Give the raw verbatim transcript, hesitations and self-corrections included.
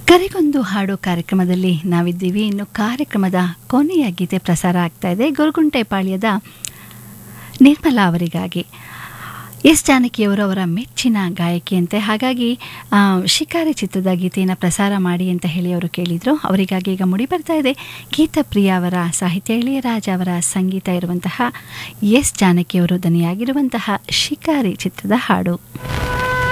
ಕರೆಗೊಂದು ಹಾಡು ಕಾರ್ಯಕ್ರಮದಲ್ಲಿ ನಾವಿದ್ದೀವಿ. ಇನ್ನು ಕಾರ್ಯಕ್ರಮದ ಕೊನೆಯ ಗೀತೆ ಪ್ರಸಾರ ಆಗ್ತಾ ಇದೆ ಗೊರಗುಂಟೆಪಾಳ್ಯದ ನಿರ್ಮಲಾ ಅವರಿಗಾಗಿ. ಎಸ್ ಜಾನಕಿಯವರು ಅವರ ಮೆಚ್ಚಿನ ಗಾಯಕಿಯಂತೆ, ಹಾಗಾಗಿ ಶಿಕಾರಿ ಚಿತ್ರದ ಗೀತೆಯನ್ನು ಪ್ರಸಾರ ಮಾಡಿ ಅಂತ ಹೇಳಿ ಅವರು ಕೇಳಿದರು. ಅವರಿಗಾಗಿ ಈಗ ಮುಡಿ ಬರ್ತಾ ಇದೆ ಗೀತಪ್ರಿಯ ಅವರ ಸಾಹಿತ್ಯ, ಇಳೆಯರಾಜ ಅವರ ಸಂಗೀತ ಇರುವಂತಹ ಎಸ್ ಜಾನಕಿಯವರು ದನಿಯಾಗಿರುವಂತಹ ಶಿಕಾರಿ ಚಿತ್ರದ ಹಾಡು.